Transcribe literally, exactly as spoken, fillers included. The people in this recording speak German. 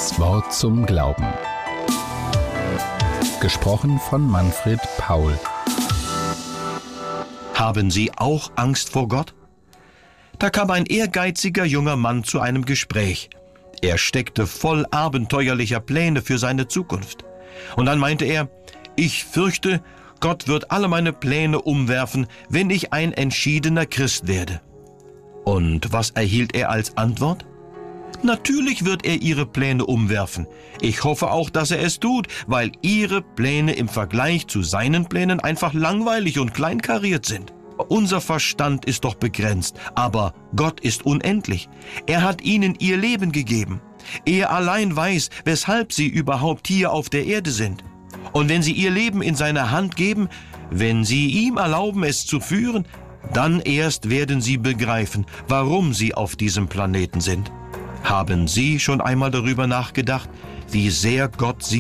Das Wort zum Glauben. Gesprochen von Manfred Paul. Haben Sie auch Angst vor Gott? Da kam ein ehrgeiziger junger Mann zu einem Gespräch. Er steckte voll abenteuerlicher Pläne für seine Zukunft. Und dann meinte er, ich fürchte, Gott wird alle meine Pläne umwerfen, wenn ich ein entschiedener Christ werde. Und was erhielt er als Antwort? Natürlich wird er Ihre Pläne umwerfen. Ich hoffe auch, dass er es tut, weil Ihre Pläne im Vergleich zu seinen Plänen einfach langweilig und kleinkariert sind. Unser Verstand ist doch begrenzt, aber Gott ist unendlich. Er hat Ihnen Ihr Leben gegeben. Er allein weiß, weshalb Sie überhaupt hier auf der Erde sind. Und wenn Sie Ihr Leben in seine Hand geben, wenn Sie ihm erlauben, es zu führen, dann erst werden Sie begreifen, warum Sie auf diesem Planeten sind. Haben Sie schon einmal darüber nachgedacht, wie sehr Gott Sie